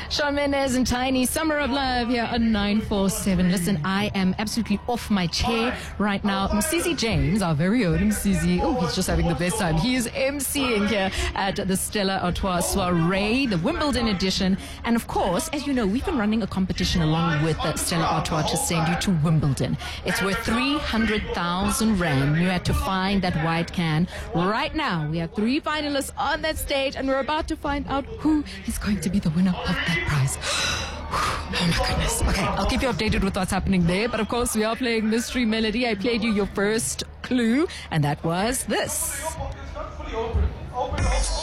Shawn Mendes and Tiny, Summer of Love here on 947. Listen, I am absolutely off my chair right now. Mcizzy James, our very own Mcizzy, he's just having the best time. He is emceeing here at the Stella Artois Soiree, the Wimbledon edition. And of course, as you know, we've been running a competition along with Stella Artois to send you to Wimbledon. It's worth 300,000 Rand. You had to find that white can. Right now, we have 3 finalists on that stage, and we're about to find out who is going to be the winner of that prize. Oh my goodness. Okay, I'll keep you updated with what's happening there. But of course, we are playing Mystery Melody. I played you your first clue, and that was this.